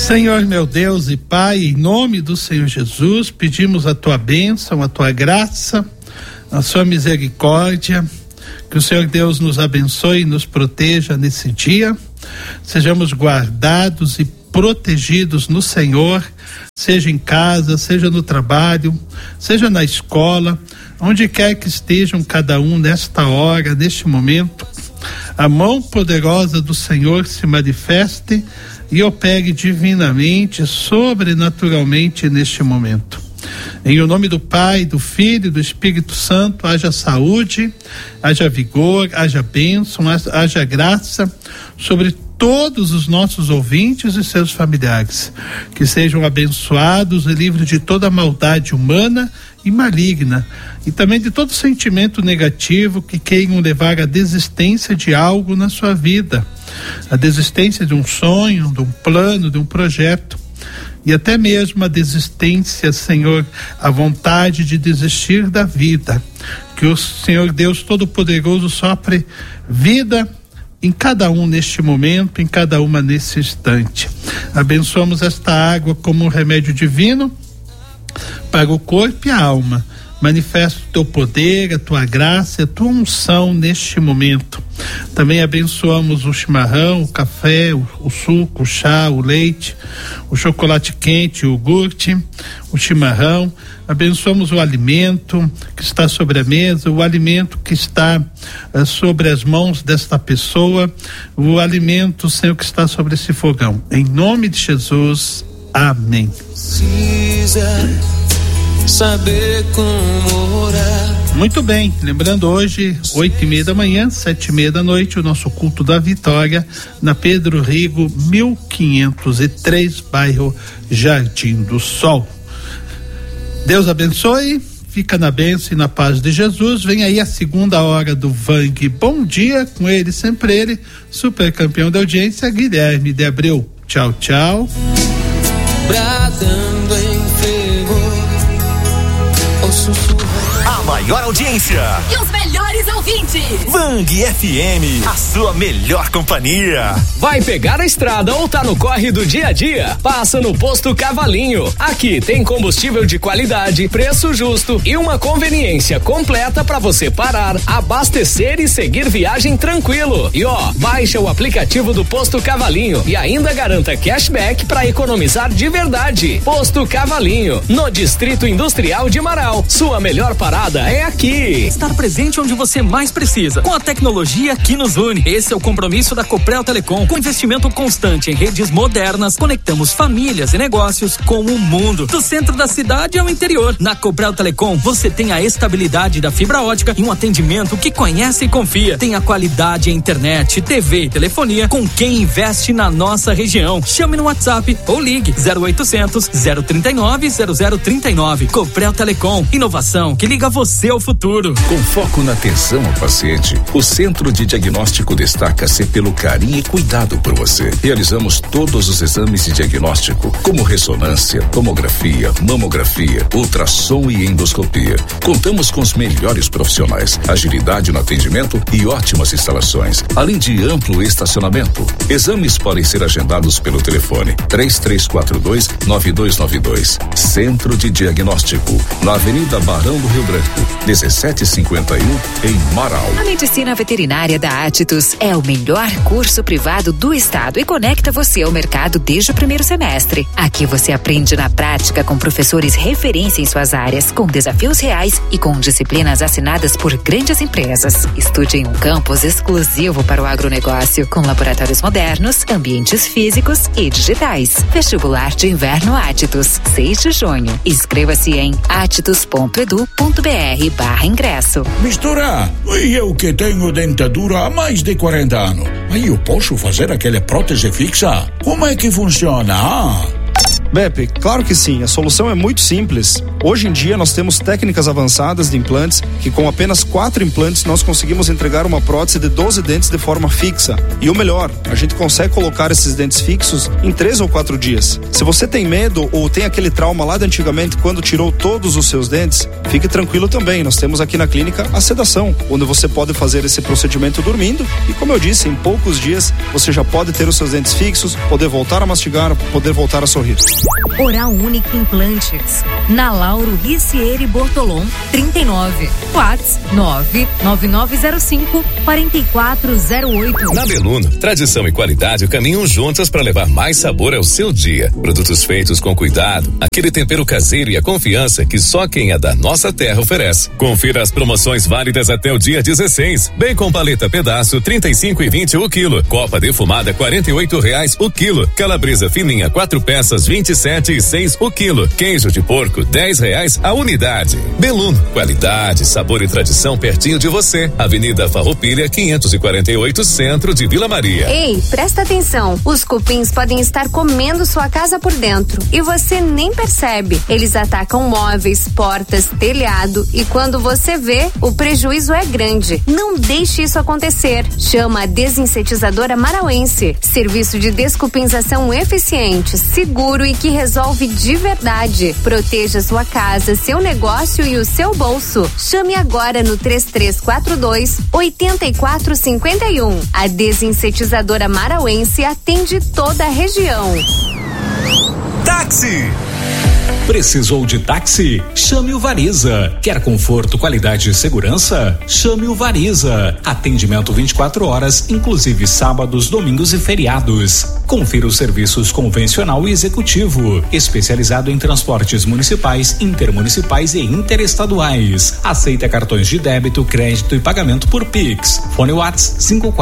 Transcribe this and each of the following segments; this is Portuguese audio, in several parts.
Senhor meu Deus e Pai, em nome do Senhor Jesus, pedimos a tua bênção, a tua graça, a sua misericórdia, que o Senhor Deus nos abençoe e nos proteja nesse dia, sejamos guardados e protegidos no Senhor, seja em casa, seja no trabalho, seja na escola, onde quer que estejam cada um nesta hora, neste momento, a mão poderosa do Senhor se manifeste e opere divinamente, sobrenaturalmente neste momento. Em o nome do Pai, do Filho e do Espírito Santo, haja saúde, haja vigor, haja bênção, haja graça sobre todos os nossos ouvintes e seus familiares, que sejam abençoados e livres de toda maldade humana e maligna, e também de todo sentimento negativo que queiram levar à desistência de algo na sua vida, a desistência de um sonho, de um plano, de um projeto, e até mesmo a desistência, Senhor, a vontade de desistir da vida. Que o Senhor Deus Todo-Poderoso sopre vida em cada um neste momento, em cada uma nesse instante. Abençoamos esta água como um remédio divino para o corpo e a alma. Manifesta o teu poder, a tua graça, a tua unção neste momento. Também abençoamos o chimarrão, o café, o suco, o chá, o leite, o chocolate quente, o iogurte, o chimarrão. Abençoamos o alimento que está sobre a mesa, o alimento que está sobre as mãos desta pessoa, o alimento, Senhor, que está sobre esse fogão. Em nome de Jesus, amém. Saber como orar. Muito bem, lembrando hoje 8:30 da manhã, 7:30 da noite, o nosso culto da vitória na Pedro Rigo 1503, bairro Jardim do Sol. Deus abençoe, fica na bênção e na paz de Jesus. Vem aí a segunda hora do Vang Bom Dia, com ele, sempre ele, super campeão da audiência, Guilherme de Abreu. Tchau, tchau. Bradando em fervor, a maior audiência e os melhores ouvintes. Vang FM, a sua melhor companhia. Vai pegar a estrada ou tá no corre do dia a dia? Passa no Posto Cavalinho. Aqui tem combustível de qualidade, preço justo e uma conveniência completa para você parar, abastecer e seguir viagem tranquilo. E baixa o aplicativo do Posto Cavalinho e ainda garanta cashback para economizar de verdade. Posto Cavalinho, no Distrito Industrial de Marau. Sua melhor parada é aqui. Estar presente onde você mais precisa, com a tecnologia que nos une. Esse é o compromisso da Coprel Telecom. Com investimento constante em redes modernas, conectamos famílias e negócios com o mundo, do centro da cidade ao interior. Na Coprel Telecom, você tem a estabilidade da fibra ótica e um atendimento que conhece e confia. Tem a qualidade em internet, TV e telefonia com quem investe na nossa região. Chame no WhatsApp ou ligue 0800 039 0039. Coprel Telecom, inovação que liga você ao futuro. Com foco na atenção ao paciente, o Centro de Diagnóstico destaca-se pelo carinho e cuidado por você. Realizamos todos os exames de diagnóstico, como ressonância, tomografia, mamografia, ultrassom e endoscopia. Contamos com os melhores profissionais, agilidade no atendimento e ótimas instalações, além de amplo estacionamento. Exames podem ser agendados pelo telefone 3342-9292. Centro de Diagnóstico, na Avenida Barão do Rio Branco, 1751, em Marau. A medicina veterinária da Atitus é o melhor curso privado do estado e conecta você ao mercado desde o primeiro semestre. Aqui você aprende na prática com professores referência em suas áreas, com desafios reais e com disciplinas assinadas por grandes empresas. Estude em um campus exclusivo para o agronegócio, com laboratórios modernos, ambientes físicos e digitais. Vestibular de Inverno Atitus, 6 de junho. Inscreva-se em atitus.edu.br/ingresso. Mistura, eu que tenho dentadura há mais de 40 anos. Aí eu posso fazer aquela prótese fixa? Como é que funciona? Beppe, claro que sim, a solução é muito simples. Hoje em dia nós temos técnicas avançadas de implantes que com apenas 4 implantes nós conseguimos entregar uma prótese de 12 dentes de forma fixa. E o melhor, a gente consegue colocar esses dentes fixos em 3 ou 4 dias. Se você tem medo ou tem aquele trauma lá de antigamente quando tirou todos os seus dentes, fique tranquilo também. Nós temos aqui na clínica a sedação, onde você pode fazer esse procedimento dormindo e, como eu disse, em poucos dias você já pode ter os seus dentes fixos, poder voltar a mastigar, poder voltar a sorrir. Oral Unique Implantes, na Lauro Ricieri Bortolom, 39. WhatsApp 99905-4408. Na Beluno, tradição e qualidade caminham juntas para levar mais sabor ao seu dia. Produtos feitos com cuidado, aquele tempero caseiro e a confiança que só quem é da nossa terra oferece. Confira as promoções válidas até o dia 16. Bacon paleta pedaço 35,20 o quilo. Copa defumada R$48 o quilo. Calabresa fininha 4 peças 27,6 o quilo. Queijo de porco R$10 a unidade. Beluno, qualidade, sabor e tradição pertinho de você. Avenida Farroupilha 548, centro de Vila Maria. Ei, presta atenção. Os cupins podem estar comendo sua casa por dentro e você nem percebe. Eles atacam móveis, portas, telhado e quando você vê, o prejuízo é grande. Não deixe isso acontecer. Chama a desinsetizadora Marauense. Serviço de descupinzação eficiente, seguro e que resolve de verdade. Proteja sua casa, seu negócio e o seu bolso. Chame agora no 3342-8451. A desinsetizadora Marauense atende toda a região. Táxi! Precisou de táxi? Chame o Variza. Quer conforto, qualidade e segurança? Chame o Variza. Atendimento 24 horas, inclusive sábados, domingos e feriados. Confira os serviços convencional e executivo, especializado em transportes municipais, intermunicipais e interestaduais. Aceita cartões de débito, crédito e pagamento por Pix. Fone WhatsApp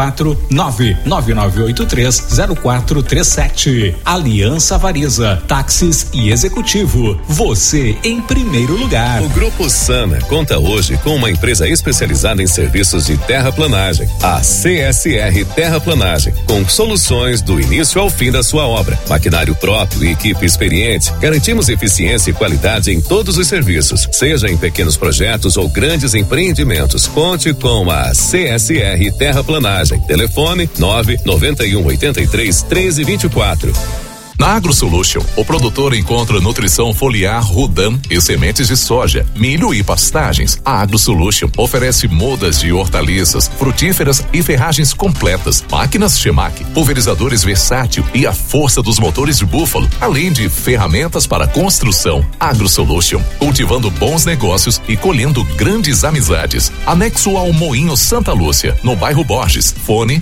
549-9983-0437. Aliança Variza, táxis e executivo. Você em primeiro lugar. O Grupo Sana conta hoje com uma empresa especializada em serviços de terraplanagem, a CSR Terraplanagem, com soluções do início ao fim da sua obra. Maquinário próprio e equipe experiente, garantimos eficiência e qualidade em todos os serviços, seja em pequenos projetos ou grandes empreendimentos. Conte com a CSR Terraplanagem. Telefone 99183-1324. Na AgroSolution, o produtor encontra nutrição foliar Rudan e sementes de soja, milho e pastagens. A AgroSolution oferece mudas de hortaliças, frutíferas e ferragens completas, máquinas Chemac, pulverizadores versátil e a força dos motores de búfalo, além de ferramentas para construção. AgroSolution, cultivando bons negócios e colhendo grandes amizades. Anexo ao Moinho Santa Lúcia, no bairro Borges. Fone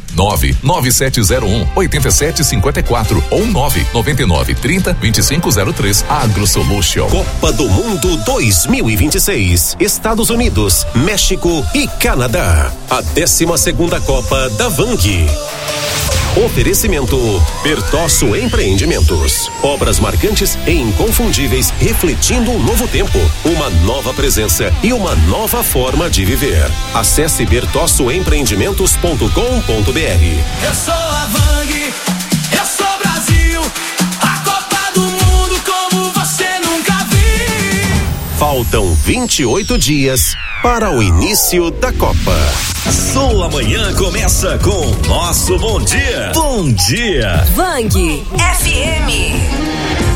99701-8754 ou 9930-2503. AgroSolution. Copa do Mundo 2026. Estados Unidos, México e Canadá. A 12ª Copa da Vang. Oferecimento Bertosso Empreendimentos. Obras marcantes e inconfundíveis, refletindo um novo tempo, uma nova presença e uma nova forma de viver. Acesse bertossoempreendimentos.com.br. Eu sou a Vang, eu sou Brasil, a Copa do Mundo como você nunca viu. Faltam 28 dias para o início da Copa. Sua manhã começa com nosso bom dia. Bom dia. Vang FM.